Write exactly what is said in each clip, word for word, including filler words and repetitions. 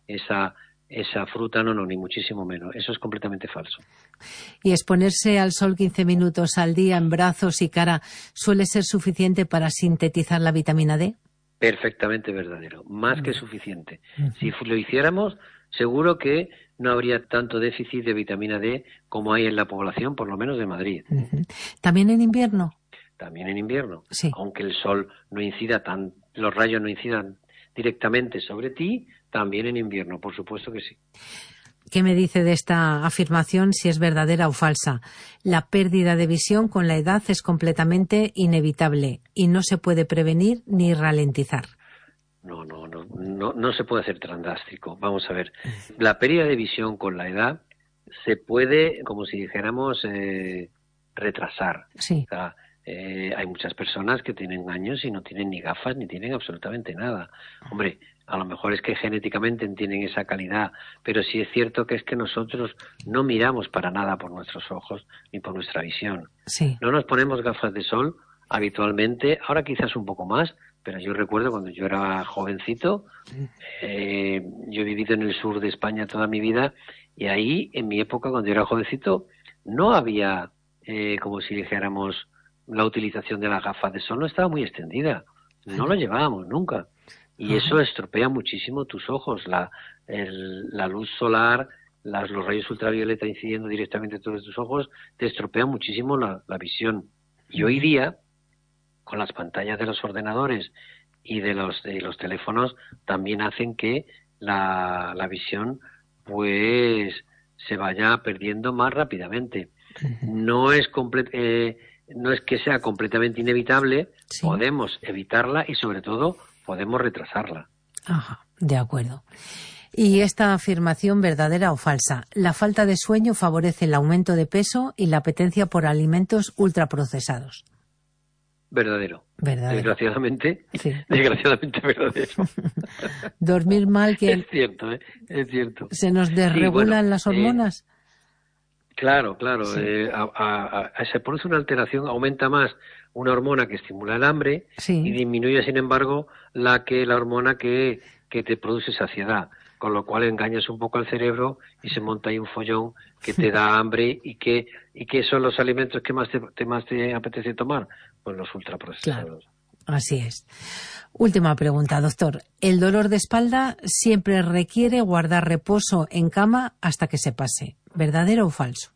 esa esa fruta, no, no, ni muchísimo menos. Eso es completamente falso. ¿Y exponerse al sol quince minutos al día en brazos y cara suele ser suficiente para sintetizar la vitamina D? Perfectamente verdadero, más que suficiente. Si lo hiciéramos, seguro que no habría tanto déficit de vitamina D como hay en la población, por lo menos de Madrid. ¿También en invierno? También en invierno, sí. Aunque el sol no incida tan, los rayos no incidan directamente sobre ti, también en invierno, por supuesto que sí. ¿Qué me dice de esta afirmación, si es verdadera o falsa? La pérdida de visión con la edad es completamente inevitable y no se puede prevenir ni ralentizar. No, no, no, no, no se puede hacer tan drástico. Vamos a ver, la pérdida de visión con la edad se puede, como si dijéramos, eh, retrasar. Sí. O sea, eh, hay muchas personas que tienen años y no tienen ni gafas ni tienen absolutamente nada. Hombre, a lo mejor es que genéticamente tienen esa calidad, pero sí es cierto que es que nosotros no miramos para nada por nuestros ojos ni por nuestra visión. Sí. No nos ponemos gafas de sol habitualmente, ahora quizás un poco más, pero yo recuerdo cuando yo era jovencito, eh, yo he vivido en el sur de España toda mi vida y ahí, en mi época, cuando yo era jovencito, no había, eh, como si dijéramos, la utilización de las gafas de sol no estaba muy extendida, no lo llevábamos nunca. Y eso estropea muchísimo tus ojos, la, el, la luz solar, las, los rayos ultravioleta incidiendo directamente en todos tus ojos, te estropea muchísimo la, la visión. Y hoy día, con las pantallas de los ordenadores y de los, de los teléfonos, también hacen que la, la visión pues se vaya perdiendo más rápidamente. No es comple- eh, no es que sea completamente inevitable, sí. Podemos evitarla y sobre todo podemos retrasarla. Ajá, de acuerdo. ¿Y esta afirmación verdadera o falsa? La falta de sueño favorece el aumento de peso y la apetencia por alimentos ultraprocesados. Verdadero. Verdadero. Desgraciadamente, sí. desgraciadamente verdadero. Dormir mal que... Es cierto, ¿eh? Es cierto. ¿Se nos desregulan sí, bueno, las hormonas? Eh, claro, claro. Sí. Eh, a, a, a, se produce una alteración, aumenta más una hormona que estimula el hambre sí. y disminuye, sin embargo, la que la hormona que, que te produce saciedad. Con lo cual engañas un poco al cerebro y se monta ahí un follón que te da hambre y que y que son los alimentos que más te, te más te apetece tomar, pues los ultraprocesados. Claro, así es. Última pregunta, doctor. ¿El dolor de espalda siempre requiere guardar reposo en cama hasta que se pase? ¿Verdadero o falso?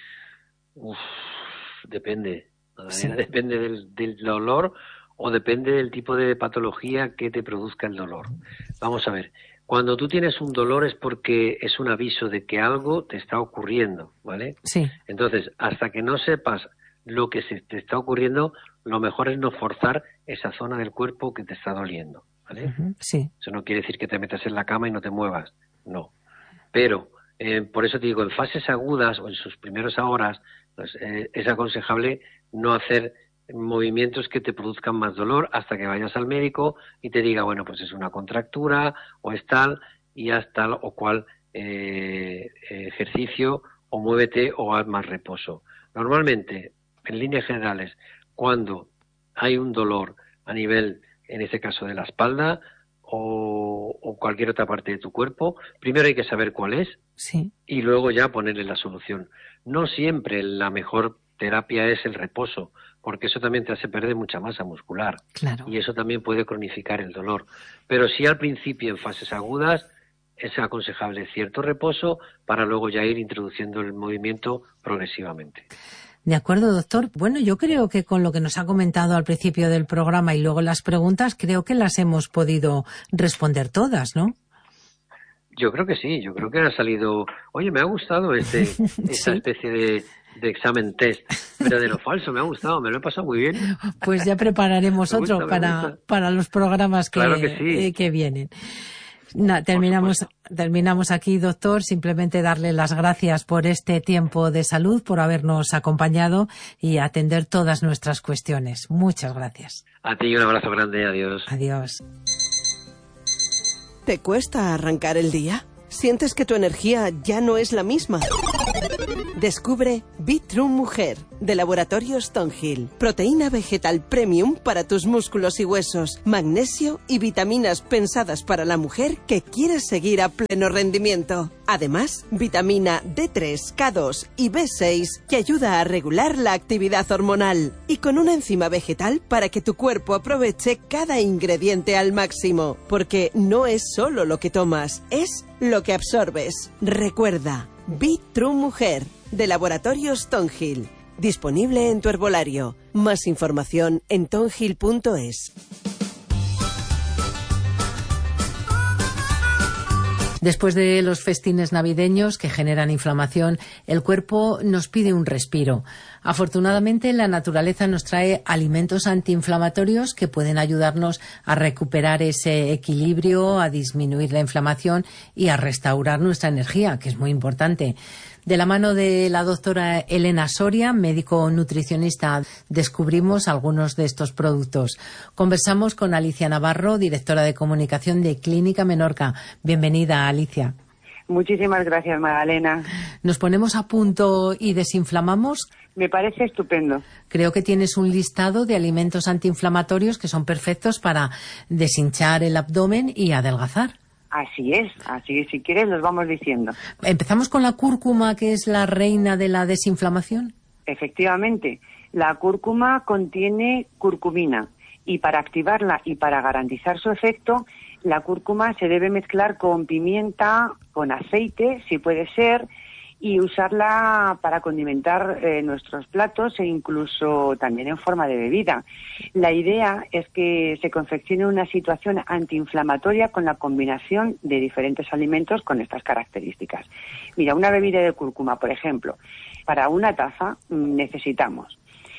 Uf, depende. Sí. Depende del, del dolor o depende del tipo de patología que te produzca el dolor. Vamos a ver. Cuando tú tienes un dolor es porque es un aviso de que algo te está ocurriendo, ¿vale? Sí. Entonces, hasta que no sepas lo que se te está ocurriendo, lo mejor es no forzar esa zona del cuerpo que te está doliendo, ¿vale? Uh-huh. Sí. Eso no quiere decir que te metas en la cama y no te muevas, no. Pero, eh, por eso te digo, en fases agudas o en sus primeras horas, pues, eh, es aconsejable no hacer movimientos que te produzcan más dolor hasta que vayas al médico y te diga, bueno, pues es una contractura o es tal y haz tal o cual eh, ejercicio o muévete o haz más reposo. Normalmente, en líneas generales, cuando hay un dolor a nivel, en este caso de la espalda o, o cualquier otra parte de tu cuerpo, primero hay que saber cuál es sí. y luego ya ponerle la solución. No siempre la mejor terapia es el reposo, porque eso también te hace perder mucha masa muscular. Claro. Y eso también puede cronificar el dolor. Pero sí al principio, en fases agudas, es aconsejable cierto reposo para luego ya ir introduciendo el movimiento progresivamente. De acuerdo, doctor. Bueno, yo creo que con lo que nos ha comentado al principio del programa y luego las preguntas, creo que las hemos podido responder todas, ¿no? Yo creo que sí, yo creo que ha salido... Oye, me ha gustado este esta sí. especie de, de examen test verdadero falso, me ha gustado, me lo he pasado muy bien. Pues ya prepararemos me gusta, otro me para, gusta. para los programas que, claro que, sí. eh, que vienen. Na, terminamos, terminamos aquí, doctor. Simplemente darle las gracias por este tiempo de salud, por habernos acompañado y atender todas nuestras cuestiones. Muchas gracias. A ti un abrazo grande, adiós. Adiós. ¿Te cuesta arrancar el día? ¿Sientes que tu energía ya no es la misma? Descubre Be-True Mujer, de Laboratorio Stonehill. Proteína vegetal premium para tus músculos y huesos, magnesio y vitaminas pensadas para la mujer que quiere seguir a pleno rendimiento. Además, vitamina D tres, K dos y B seis que ayuda a regular la actividad hormonal. Y con una enzima vegetal para que tu cuerpo aproveche cada ingrediente al máximo. Porque no es solo lo que tomas, es lo que absorbes. Recuerda, Be-True Mujer, de Laboratorio Stonehill. Disponible en tu herbolario. Más información en tonhill punto es. Después de los festines navideños que generan inflamación, el cuerpo nos pide un respiro. Afortunadamente, la naturaleza nos trae alimentos antiinflamatorios que pueden ayudarnos a recuperar ese equilibrio, a disminuir la inflamación y a restaurar nuestra energía, que es muy importante. De la mano de la doctora Elena Soria, médico nutricionista, descubrimos algunos de estos productos. Conversamos con Alicia Navarro, directora de comunicación de Clínica Menorca. Bienvenida, Alicia. Muchísimas gracias, Magdalena. ¿Nos ponemos a punto y desinflamamos? Me parece estupendo. Creo que tienes un listado de alimentos antiinflamatorios que son perfectos para deshinchar el abdomen y adelgazar. Así es, así es. Si quieres, los vamos diciendo. ¿Empezamos con la cúrcuma, que es la reina de la desinflamación? Efectivamente, la cúrcuma contiene curcumina y para activarla y para garantizar su efecto, la cúrcuma se debe mezclar con pimienta, con aceite, si puede ser, y usarla para condimentar eh, nuestros platos e incluso también en forma de bebida. La idea es que se confeccione una situación antiinflamatoria con la combinación de diferentes alimentos con estas características. Mira, una bebida de cúrcuma, por ejemplo, para una taza necesitamos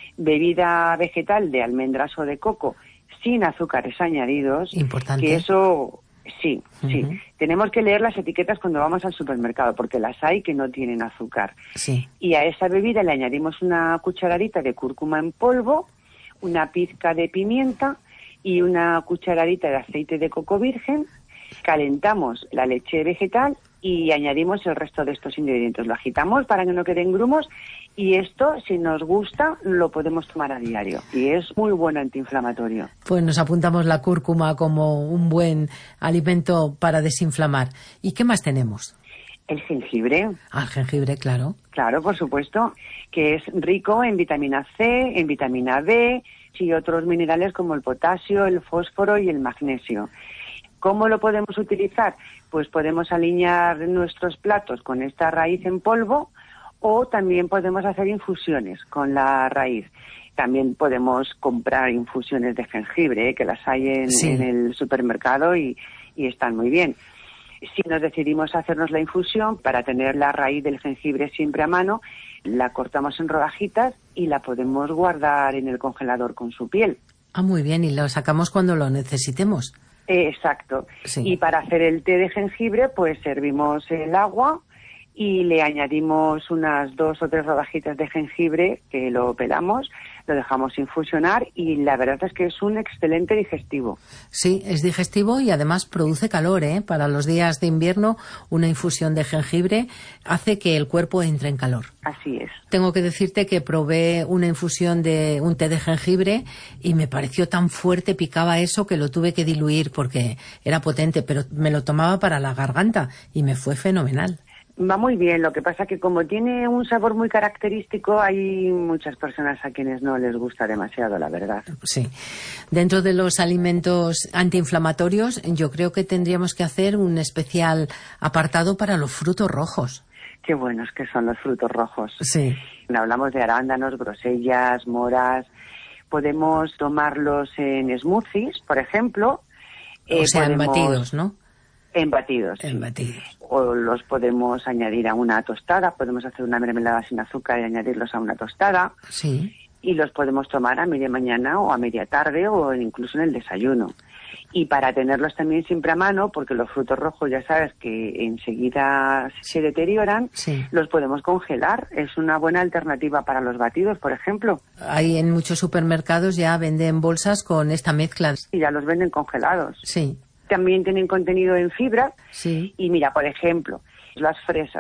bebida vegetal de almendras o de coco sin azúcares añadidos. Importante. Que eso... Sí, Uh-huh. sí. Tenemos que leer las etiquetas cuando vamos al supermercado, porque las hay que no tienen azúcar. Sí. Y a esa bebida le añadimos una cucharadita de cúrcuma en polvo, una pizca de pimienta y una cucharadita de aceite de coco virgen. Calentamos la leche vegetal y añadimos el resto de estos ingredientes. Lo agitamos para que no queden grumos y esto, si nos gusta, lo podemos tomar a diario. Y es muy bueno antiinflamatorio. Pues nos apuntamos la cúrcuma como un buen alimento para desinflamar. ¿Y qué más tenemos? El jengibre. Ah, el jengibre, claro. Claro, por supuesto, que es rico en vitamina C, en vitamina B y otros minerales como el potasio, el fósforo y el magnesio. ¿Cómo lo podemos utilizar? Pues podemos alinear nuestros platos con esta raíz en polvo o también podemos hacer infusiones con la raíz. También podemos comprar infusiones de jengibre, ¿eh? que las hay en, sí. en el supermercado y, y están muy bien. Si nos decidimos hacernos la infusión, para tener la raíz del jengibre siempre a mano, la cortamos en rodajitas y la podemos guardar en el congelador con su piel. Ah, muy bien, y lo sacamos cuando lo necesitemos. Eh, exacto. Sí. Y para hacer el té de jengibre, pues servimos el agua y le añadimos unas dos o tres rodajitas de jengibre que lo pelamos, lo dejamos infusionar y la verdad es que es un excelente digestivo. Sí, es digestivo y además produce calor, ¿eh? Para los días de invierno, una infusión de jengibre hace que el cuerpo entre en calor. Así es. Tengo que decirte que probé una infusión de un té de jengibre y me pareció tan fuerte, picaba eso, que lo tuve que diluir porque era potente, pero me lo tomaba para la garganta y me fue fenomenal. Va muy bien, lo que pasa que como tiene un sabor muy característico, hay muchas personas a quienes no les gusta demasiado, la verdad. Sí. Dentro de los alimentos antiinflamatorios, yo creo que tendríamos que hacer un especial apartado para los frutos rojos. Qué buenos que son los frutos rojos. Sí. Hablamos de arándanos, grosellas, moras. Podemos tomarlos en smoothies, por ejemplo. O eh, sea, en podemos... batidos, ¿no? En batidos. En batidos. O los podemos añadir a una tostada, podemos hacer una mermelada sin azúcar y añadirlos a una tostada. Sí. Y los podemos tomar a media mañana o a media tarde o incluso en el desayuno. Y para tenerlos también siempre a mano, porque los frutos rojos ya sabes que enseguida se deterioran, sí. los podemos congelar. Es una buena alternativa para los batidos, por ejemplo. Hay en muchos supermercados ya venden bolsas con esta mezcla. Y ya los venden congelados. Sí. También tienen contenido en fibra. Sí. Y mira, por ejemplo, las fresas.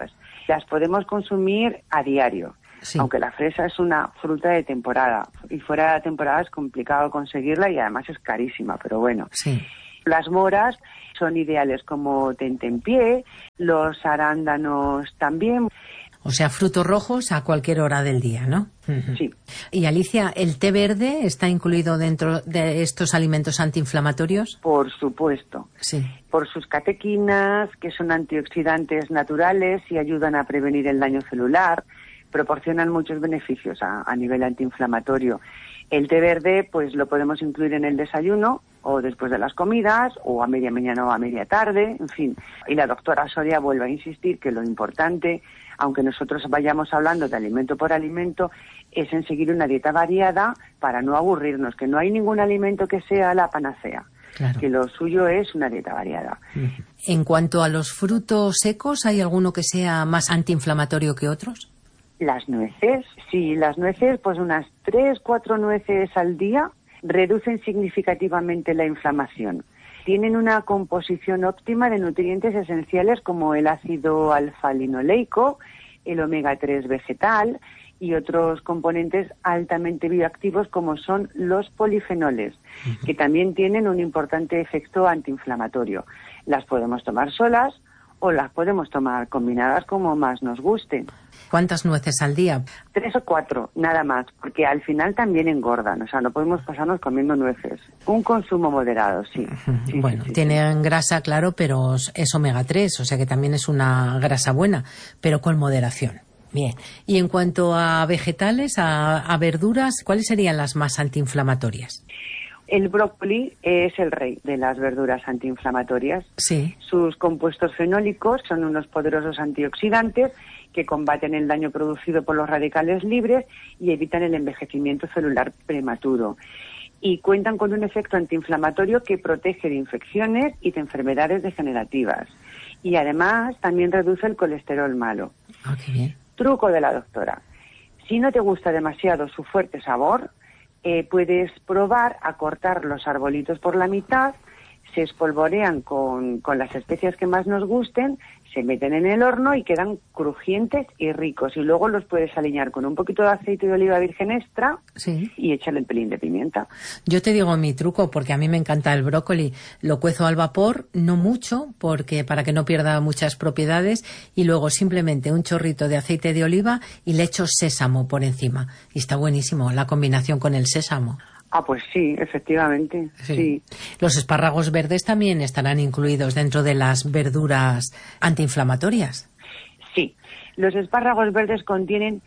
Las podemos consumir a diario. Sí. Aunque la fresa es una fruta de temporada y fuera de la temporada es complicado conseguirla y además es carísima, pero bueno. Sí. Las moras son ideales como tentempié, los arándanos también. O sea, frutos rojos a cualquier hora del día, ¿no? Sí. Y Alicia, ¿el té verde está incluido dentro de estos alimentos antiinflamatorios? Por supuesto. Sí. Por sus catequinas, que son antioxidantes naturales y ayudan a prevenir el daño celular, proporcionan muchos beneficios a, a nivel antiinflamatorio. El té verde, pues lo podemos incluir en el desayuno o después de las comidas o a media mañana o a media tarde, en fin. Y la doctora Soria vuelve a insistir que lo importante, aunque nosotros vayamos hablando de alimento por alimento, es en seguir una dieta variada para no aburrirnos, que no hay ningún alimento que sea la panacea. Claro. Que lo suyo es una dieta variada. En cuanto a los frutos secos, ¿hay alguno que sea más antiinflamatorio que otros? Las nueces, sí, las nueces, pues unas tres, cuatro nueces al día reducen significativamente la inflamación. Tienen una composición óptima de nutrientes esenciales como el ácido alfa-linoleico, el omega tres vegetal y otros componentes altamente bioactivos como son los polifenoles, uh-huh. que también tienen un importante efecto antiinflamatorio. Las podemos tomar solas o las podemos tomar combinadas como más nos guste. ¿Cuántas nueces al día? Tres o cuatro, nada más, porque al final también engordan, o sea, no podemos pasarnos comiendo nueces. Un consumo moderado, sí. sí bueno, sí, sí, tienen sí. grasa, claro, pero es omega tres, o sea que también es una grasa buena, pero con moderación. Bien, y en cuanto a vegetales, a, a verduras, ¿cuáles serían las más antiinflamatorias? El brócoli es el rey de las verduras antiinflamatorias. Sí. Sus compuestos fenólicos son unos poderosos antioxidantes que combaten el daño producido por los radicales libres y evitan el envejecimiento celular prematuro. Y cuentan con un efecto antiinflamatorio que protege de infecciones y de enfermedades degenerativas. Y además también reduce el colesterol malo. Ah, qué bien. Truco de la doctora. Si no te gusta demasiado su fuerte sabor, eh, puedes probar a cortar los arbolitos por la mitad, se espolvorean con, con las especias que más nos gusten, se meten en el horno y quedan crujientes y ricos. Y luego los puedes aliñar con un poquito de aceite de oliva virgen extra sí. y échale el pelín de pimienta. Yo te digo mi truco, porque a mí me encanta el brócoli. Lo cuezo al vapor, no mucho, porque para que no pierda muchas propiedades, y luego simplemente un chorrito de aceite de oliva y le echo sésamo por encima. Y está buenísimo la combinación con el sésamo. Ah, pues sí, efectivamente, sí. sí. Los espárragos verdes también estarán incluidos dentro de las verduras antiinflamatorias. Sí, los espárragos verdes contienen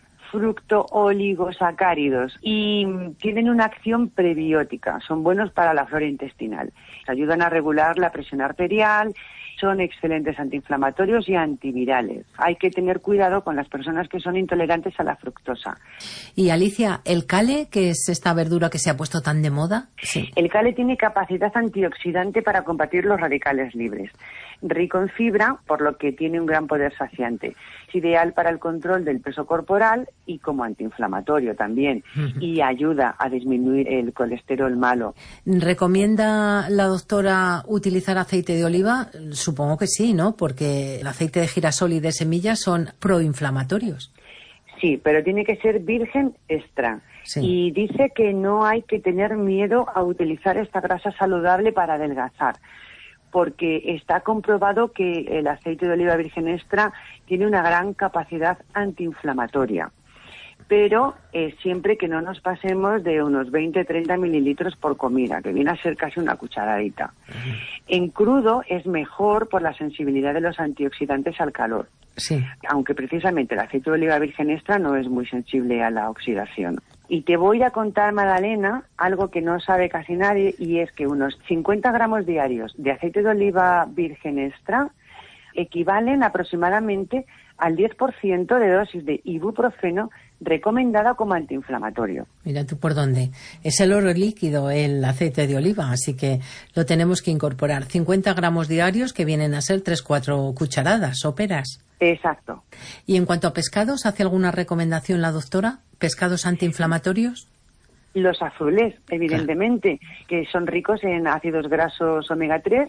fructooligosacáridos y tienen una acción prebiótica, son buenos para la flora intestinal, ayudan a regular la presión arterial, son excelentes antiinflamatorios y antivirales. Hay que tener cuidado con las personas que son intolerantes a la fructosa. Y Alicia, ¿el cale, que es esta verdura que se ha puesto tan de moda? Sí. El cale tiene capacidad antioxidante para combatir los radicales libres. Rico en fibra, por lo que tiene un gran poder saciante. Es ideal para el control del peso corporal y como antiinflamatorio también. Uh-huh. Y ayuda a disminuir el colesterol malo. ¿Recomienda la doctora utilizar aceite de oliva? Supongo que sí, ¿no? Porque el aceite de girasol y de semillas son proinflamatorios. Sí, pero tiene que ser virgen extra. Sí. Y dice que no hay que tener miedo a utilizar esta grasa saludable para adelgazar, porque está comprobado que el aceite de oliva virgen extra tiene una gran capacidad antiinflamatoria. Pero eh, siempre que no nos pasemos de unos veinte a treinta mililitros por comida, que viene a ser casi una cucharadita. Uh-huh. En crudo es mejor por la sensibilidad de los antioxidantes al calor. Sí. Aunque precisamente el aceite de oliva virgen extra no es muy sensible a la oxidación. Y te voy a contar, Magdalena, algo que no sabe casi nadie, y es que unos cincuenta gramos diarios de aceite de oliva virgen extra equivalen aproximadamente al diez por ciento de dosis de ibuprofeno recomendada como antiinflamatorio. Mira tú por dónde. Es el oro líquido, el aceite de oliva, así que lo tenemos que incorporar. cincuenta gramos diarios, que vienen a ser tres cuatro cucharadas soperas. Exacto. Y en cuanto a pescados, ¿hace alguna recomendación la doctora? ¿Pescados antiinflamatorios? Los azules, evidentemente, claro, que son ricos en ácidos grasos omega tres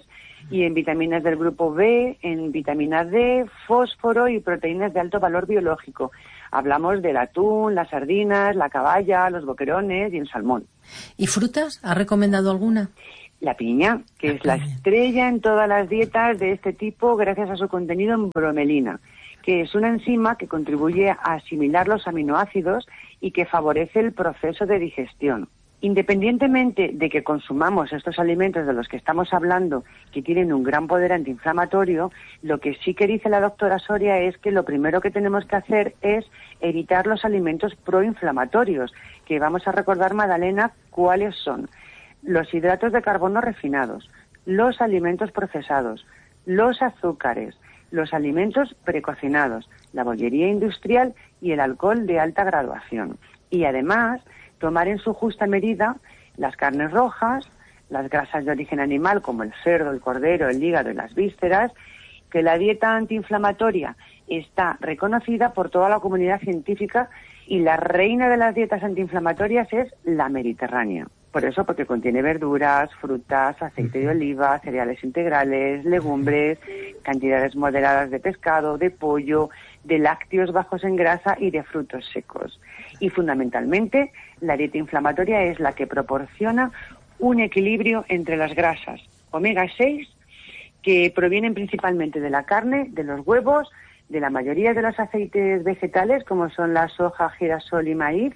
y en vitaminas del grupo B, en vitamina D, fósforo y proteínas de alto valor biológico. Hablamos del atún, las sardinas, la caballa, los boquerones y el salmón. ¿Y frutas? ¿Ha recomendado alguna? La piña, que la es piña. La estrella en todas las dietas de este tipo gracias a su contenido en bromelina, que es una enzima que contribuye a asimilar los aminoácidos y que favorece el proceso de digestión. Independientemente de que consumamos estos alimentos de los que estamos hablando, que tienen un gran poder antiinflamatorio, lo que sí que dice la doctora Soria es que lo primero que tenemos que hacer es evitar los alimentos proinflamatorios, que vamos a recordar, Madalena, cuáles son: los hidratos de carbono refinados, los alimentos procesados, los azúcares, los alimentos precocinados, la bollería industrial y el alcohol de alta graduación. Y además, tomar en su justa medida las carnes rojas, las grasas de origen animal como el cerdo, el cordero, el hígado y las vísceras, que la dieta antiinflamatoria está reconocida por toda la comunidad científica y la reina de las dietas antiinflamatorias es la mediterránea. Por eso, porque contiene verduras, frutas, aceite de oliva, cereales integrales, legumbres, cantidades moderadas de pescado, de pollo, de lácteos bajos en grasa y de frutos secos. Y fundamentalmente, la dieta inflamatoria es la que proporciona un equilibrio entre las grasas omega seis, que provienen principalmente de la carne, de los huevos, de la mayoría de los aceites vegetales, como son la soja, girasol y maíz,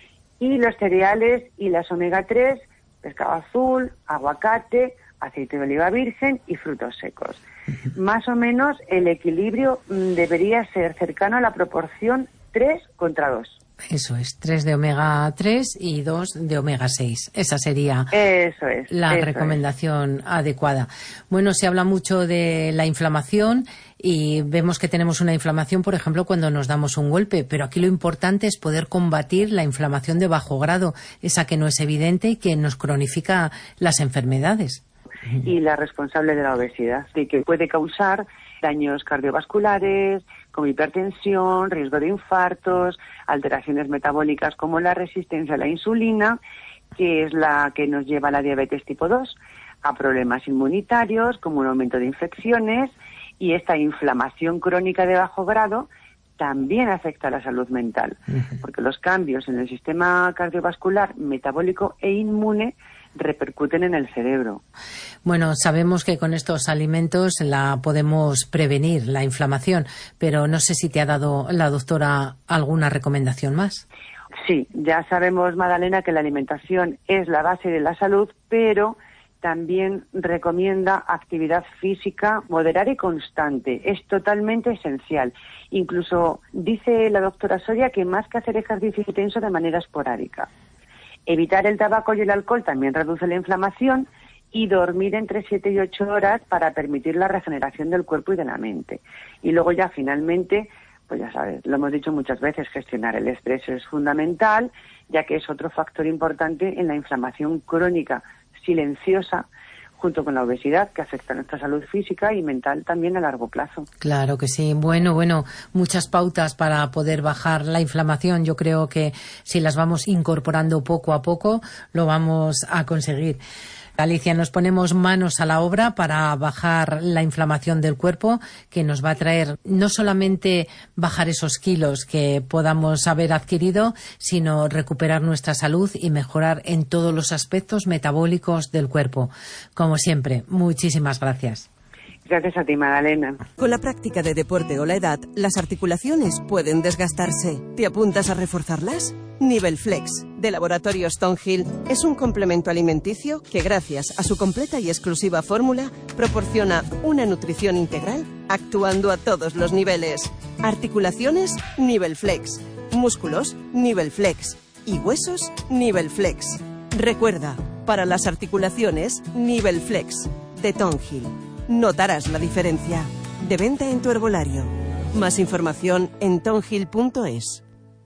y los cereales y las omega tres, pescado azul, aguacate, aceite de oliva virgen y frutos secos. Más o menos el equilibrio debería ser cercano a la proporción tres contra dos. Eso es, tres de omega tres y dos de omega seis. Esa sería eso es, la eso recomendación es. adecuada. Bueno, se habla mucho de la inflamación y vemos que tenemos una inflamación, por ejemplo, cuando nos damos un golpe, pero aquí lo importante es poder combatir la inflamación de bajo grado, esa que no es evidente y que nos cronifica las enfermedades. Y la responsable de la obesidad, y que puede causar daños cardiovasculares, como hipertensión, riesgo de infartos, alteraciones metabólicas como la resistencia a la insulina, que es la que nos lleva a la diabetes tipo dos, a problemas inmunitarios como un aumento de infecciones, y esta inflamación crónica de bajo grado también afecta a la salud mental, porque los cambios en el sistema cardiovascular, metabólico e inmune repercuten en el cerebro. Bueno, sabemos que con estos alimentos la podemos prevenir, la inflamación, pero no sé si te ha dado la doctora alguna recomendación más. Sí, ya sabemos, Madalena, que la alimentación es la base de la salud, pero también recomienda actividad física moderada y constante. Es totalmente esencial. Incluso dice la doctora Soria que más que hacer ejercicio intenso de manera esporádica. Evitar el tabaco y el alcohol también reduce la inflamación, y dormir entre siete y ocho horas para permitir la regeneración del cuerpo y de la mente. Y luego ya finalmente, pues ya sabes, lo hemos dicho muchas veces, gestionar el estrés es fundamental, ya que es otro factor importante en la inflamación crónica silenciosa, junto con la obesidad, que afecta a nuestra salud física y mental también a largo plazo. Claro que sí. Bueno, bueno, muchas pautas para poder bajar la inflamación. Yo creo que si las vamos incorporando poco a poco, lo vamos a conseguir. Alicia, nos ponemos manos a la obra para bajar la inflamación del cuerpo, que nos va a traer no solamente bajar esos kilos que podamos haber adquirido, sino recuperar nuestra salud y mejorar en todos los aspectos metabólicos del cuerpo. Como siempre, muchísimas gracias. Gracias a ti, Magdalena. Con la práctica de deporte o la edad, las articulaciones pueden desgastarse. ¿Te apuntas a reforzarlas? Nivelflex, de Laboratorio Stonehill, es un complemento alimenticio que, gracias a su completa y exclusiva fórmula, proporciona una nutrición integral actuando a todos los niveles. Articulaciones, Nivelflex. Músculos, Nivelflex. Y huesos, Nivelflex. Recuerda, para las articulaciones, Nivelflex, de Stonehill. Notarás la diferencia. De venta en tu herbolario. Más información en stonehill punto es.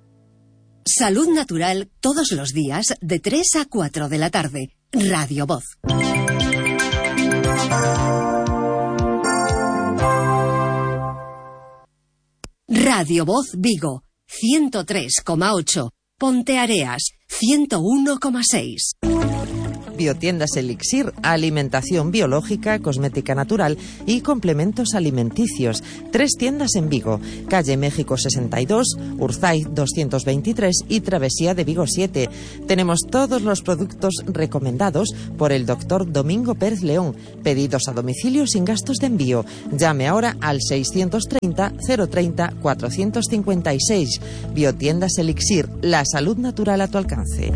Salud Natural todos los días de tres a cuatro de la tarde. Radio Voz. Radio Voz Vigo, ciento tres coma ocho. Ponteareas, ciento uno coma seis. Biotiendas Elixir, alimentación biológica, cosmética natural y complementos alimenticios. Tres tiendas en Vigo, calle México sesenta y dos, Urzaiz doscientos veintitrés y Travesía de Vigo siete. Tenemos todos los productos recomendados por el doctor Domingo Pérez León. Pedidos a domicilio sin gastos de envío. Llame ahora al seiscientos treinta, cero treinta, cuatrocientos cincuenta y seis. Biotiendas Elixir, la salud natural a tu alcance.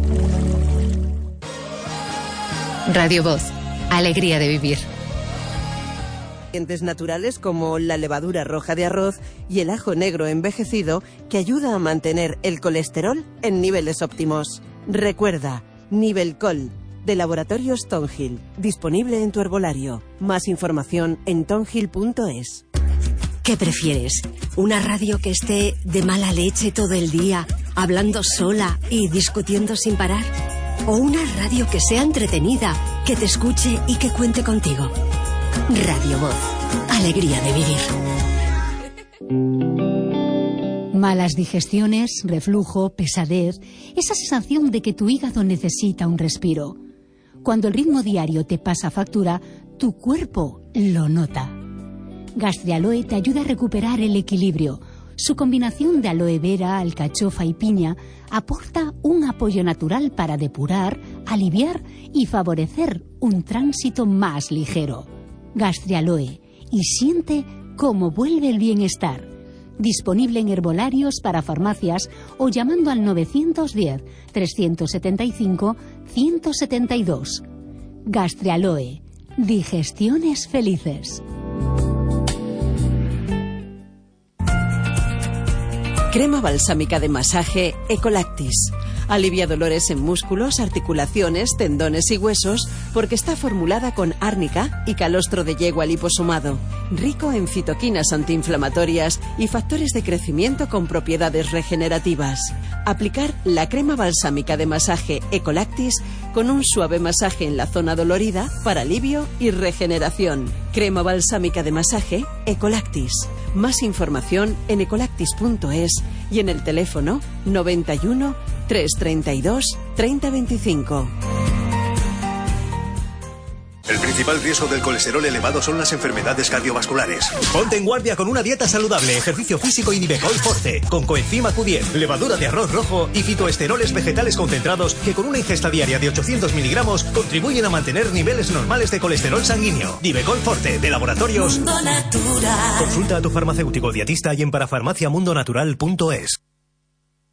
Radio Voz, alegría de vivir. Ingredientes naturales como la levadura roja de arroz y el ajo negro envejecido que ayuda a mantener el colesterol en niveles óptimos. Recuerda, Nivelcol, de Laboratorios Tongill, disponible en tu herbolario. Más información en tongill punto es. ¿Qué prefieres? ¿Una radio que esté de mala leche todo el día, hablando sola y discutiendo sin parar? ¿O una radio que sea entretenida, que te escuche y que cuente contigo? Radio Voz, alegría de vivir. Malas digestiones, reflujo, pesadez, esa sensación de que tu hígado necesita un respiro. Cuando el ritmo diario te pasa factura, tu cuerpo lo nota. Gastrialoe te ayuda a recuperar el equilibrio. Su combinación de aloe vera, alcachofa y piña aporta un apoyo natural para depurar, aliviar y favorecer un tránsito más ligero. Gastrialoe, y siente cómo vuelve el bienestar. Disponible en herbolarios para farmacias o llamando al novecientos diez, trescientos setenta y cinco, ciento setenta y dos. Gastrialoe, digestiones felices. Crema balsámica de masaje Ecolactis. Alivia dolores en músculos, articulaciones, tendones y huesos porque está formulada con árnica y calostro de yegua liposomado. Rico en citoquinas antiinflamatorias y factores de crecimiento con propiedades regenerativas. Aplicar la crema balsámica de masaje Ecolactis con un suave masaje en la zona dolorida para alivio y regeneración. Crema balsámica de masaje Ecolactis. Más información en ecolactis punto es y en el teléfono noventa y uno, trescientos treinta y dos, treinta veinticinco. El principal riesgo del colesterol elevado son las enfermedades cardiovasculares. Ponte en guardia con una dieta saludable, ejercicio físico y Nivecol Forte, con coenzima Q diez, levadura de arroz rojo y fitoesteroles vegetales concentrados que con una ingesta diaria de ochocientos miligramos contribuyen a mantener niveles normales de colesterol sanguíneo. Nivecol Forte, de Laboratorios Mundo Natural. Consulta a tu farmacéutico dietista y en parafarmaciamundonatural punto es.